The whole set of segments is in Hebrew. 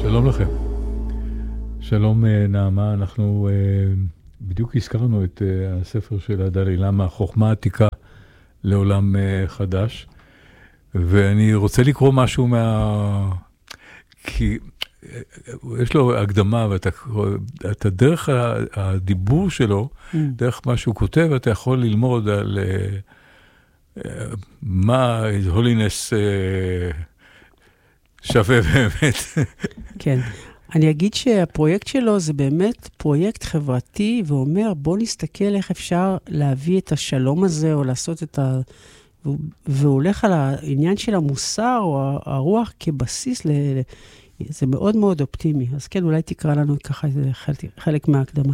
שלום לכם. שלום נעמה, אנחנו בדיוק הזכרנו את הספר של הדלי למה, חוכמה עתיקה לעולם חדש, ואני רוצה לקרוא משהו כי יש לו הקדמה, ואתה דרך הדיבור שלו, דרך מה שהוא כותב, אתה יכול ללמוד על מה הולינס שווה באמת. כן. אני אגיד שהפרויקט שלו זה באמת פרויקט חברתי, ואומר, בוא נסתכל איך אפשר להביא את השלום הזה, או לעשות את והוא הולך על העניין של המוסר, או הרוח כבסיס זה מאוד מאוד אופטימי. אז כן, אולי תקרא לנו ככה חלק מההקדמה.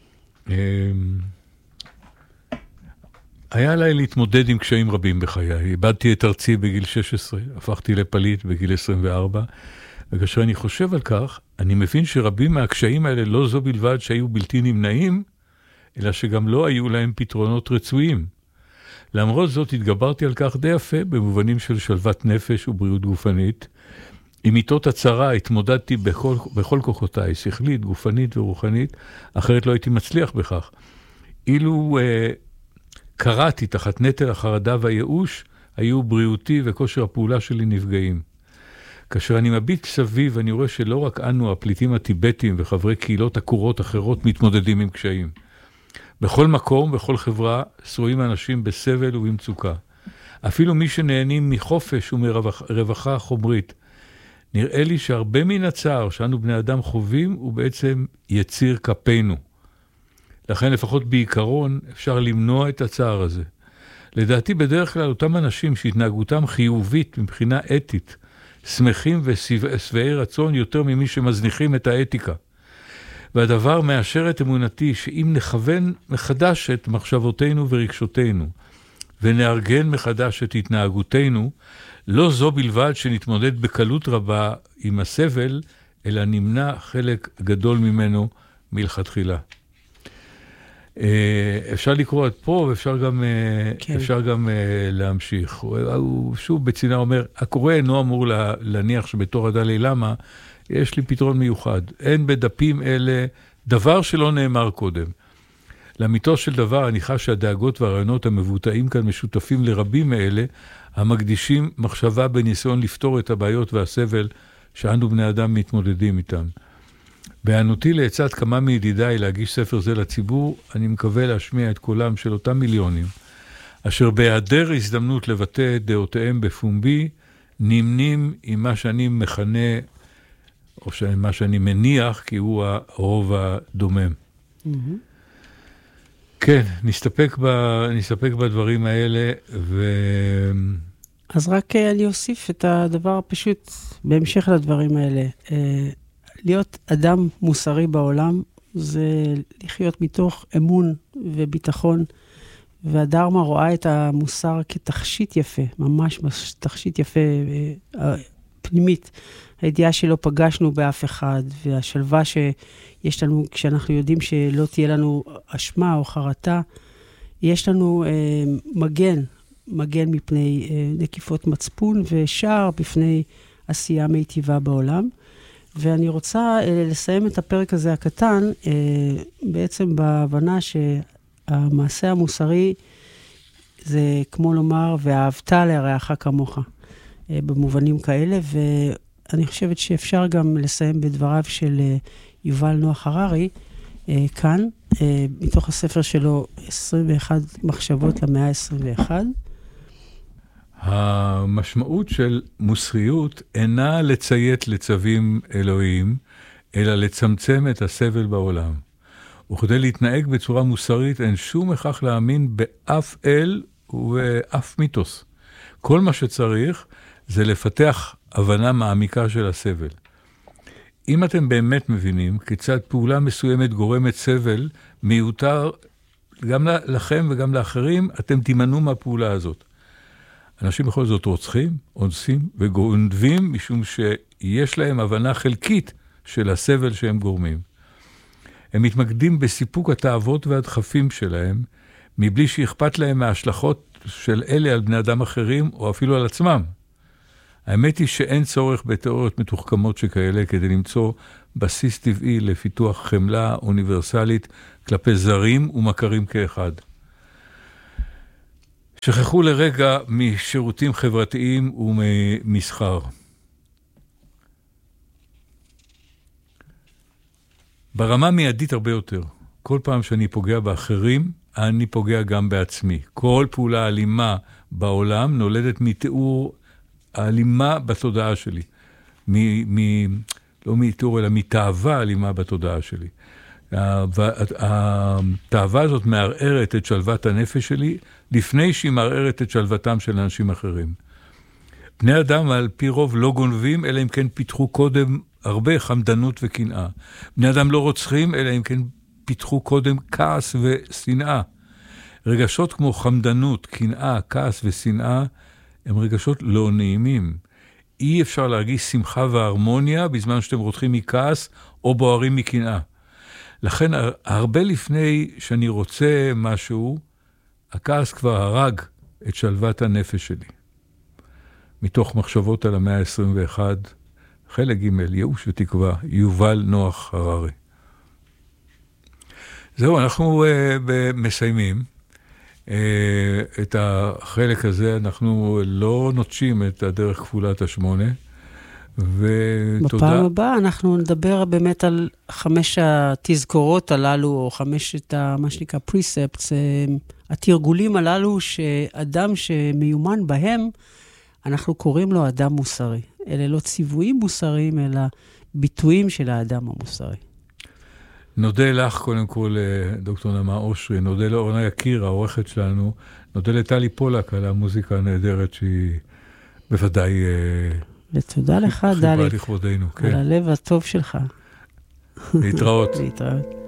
היה עליי להתמודד עם קשיים רבים בחיי. איבדתי את ארצי בגיל 16, הפכתי לפליט בגיל 24, וכאשר אני חושב על כך, אני מבין שרבים מהקשיים האלה לא זו בלבד שהיו בלתי נמנעים, אלא שגם לא היו להם פתרונות רצויים. למרות זאת התגברתי על כך די יפה, במובנים של שלוות נפש ובריאות גופנית. עם מיתות הצרה התמודדתי בכל כוחותיי, שכלית, גופנית ורוחנית, אחרת לא הייתי מצליח בכך. אילו קראתי תחת נטל החרדה והייאוש, היו בריאותי וכושר הפעולה שלי נפגעים. כאשר אני מביט סביב, אני רואה שלא רק אנו, הפליטים הטיבטים וחברי קהילות עקורות אחרות מתמודדים עם קשיים. בכל מקום, בכל חברה, שרועים אנשים בסבל ובמצוקה. אפילו מי שנהנים מחופש ומרווחה חומרית. נראה לי שהרבה מן הצער שאנו בני אדם חווים הוא בעצם יציר כפינו. לכן לפחות בעיקרון אפשר למנוע את הצער הזה. לדעתי בדרך כלל אותם אנשים שהתנהגותם חיובית מבחינה אתית, שמחים ושבעי רצון יותר ממי שמזניחים את האתיקה. והדבר מאשר את אמונתי שאם נכוון מחדש את מחשבותינו ורגשותינו, ונארגן מחדש את התנהגותנו, לא זו בלבד שנתמודד בקלות רבה עם הסבל, אלא נמנע חלק גדול ממנו מלכתחילה. אפשר לקרוא עד פה, ואפשר גם, כן. אפשר גם להמשיך. הוא שוב בצינה אומר, הקורא אינו אמור להניח שבתור הדלי למה, יש לי פתרון מיוחד. אין בדפים אלה דבר שלא נאמר קודם. לאמיתו של דבר, אני חש שהדאגות והרעיונות המבוטאים כאן משותפים לרבים מאלה, המקדישים מחשבה בניסיון לפתור את הבעיות והסבל שאנו בני אדם מתמודדים איתם. בהיענותי לעצת כמה מידידיי להגיש ספר זה לציבור, אני מקווה להשמיע את קולם של אותם מיליונים, אשר בהיעדר הזדמנות לבטא את דעותיהם בפומבי, נמנים עם מה שאני מכנה, או מה שאני מניח, כי הוא הרוב הדומם. כן, נסתפק בדברים האלה, אז רק אני אוסיף את הדבר הפשוט, בהמשך לדברים האלה. להיות אדם מוסרי בעולם, זה לחיות מתוך אמון וביטחון, והדרמה רואה את המוסר כתכשיט יפה, ממש תכשיט יפה פנימית. הידיעה שלא פגשנו באף אחד, והשלווה שיש לנו כשאנחנו יודעים שלא תהיה לנו אשמה או חרטה, יש לנו מגן מפני נקיפות מצפון, ושער בפני עשייה מיטיבה בעולם. ואני רוצה לסיים את הפרק הזה הקטן, בעצם בהבנה שהמעשה המוסרי זה כמו לומר, ואהבת לרעך כמוך, במובנים כאלה, ואני חושבת שאפשר גם לסיים בדבריו של יובל נוח הררי, כאן, מתוך הספר שלו, 21 מחשבות למאה ה-21. המשמעות של מוסריות אינה לציית לצווים אלוהיים, אלא לצמצם את הסבל בעולם. וכדי להתנהג בצורה מוסרית, אין שום הכרח להאמין באף אל ובאף מיתוס. כל מה שצריך זה לפתח הבנה מעמיקה של הסבל. אם אתם באמת מבינים כיצד פעולה מסוימת גורמת סבל מיותר גם לכם וגם לאחרים, אתם תימנעו מהפעולה הזאת. אנשים בכל זאת רוצחים, אונסים וגונבים משום שיש להם הבנה חלקית של הסבל שהם גורמים. הם מתמקדים בסיפוק התאוות והדחפים שלהם, מבלי שאכפת להם מההשלכות של אלה על בני אדם אחרים או אפילו על עצמם. האמת היא שאין צורך בתיאוריות מתוחכמות שכאלה כדי למצוא בסיס טבעי לפיתוח חמלה אוניברסלית כלפי זרים ומכרים כאחד. שכחו לרגע משירותים חברתיים וממסחר. ברמה מיידית הרבה יותר. כל פעם שאני פוגע באחרים, אני פוגע גם בעצמי. כל פעולה אלימה בעולם נולדת מתיאור האלימה בתודעה שלי. לא מתיאור, אלא מתאווה אלימה בתודעה שלי. התאווה הזאת מערערת את שלוות הנפש שלי, לפני שהיא מערערת את שלוותם של אנשים אחרים. בני אדם על פי רוב לא גונבים, אלא אם כן פיתחו קודם הרבה חמדנות וקנאה. בני אדם לא רוצחים, אלא אם כן פיתחו קודם כעס ושנאה. רגשות כמו חמדנות, קנאה, כעס ושנאה, הם רגשות לא נעימים. אי אפשר להרגיש שמחה והרמוניה בזמן שאתם רותחים מכעס או בוערים מקנאה. לכן הרבה לפני שאני רוצה משהו, הכעס כבר הרג את שלוות הנפש שלי. מתוך מחשבות על המאה ה-21, חלק ג' ייאוש ותקווה, יובל נוח הררי. זהו, אנחנו מסיימים. את החלק הזה אנחנו לא נוטשים את הדרך כפולת השמונה, ותודה. בפעם הבאה אנחנו נדבר באמת על 5 התזכורות הללו, או 5 מה שנקרא פריספטס, התרגולים הללו שאדם שמיומן בהם, אנחנו קוראים לו אדם מוסרי. אלה לא ציוויים מוסריים, אלא ביטויים של האדם המוסרי. נודה לך קודם כל, דוקטור נעמה אושרי, נודה לאורנה יקיר, העורכת שלנו, נודה לטלי פולק על המוזיקה הנהדרת שהיא בוודאי ותודה לך, דלית, לכבודנו, כן. על הלב הטוב שלך. להתראות. להתראות.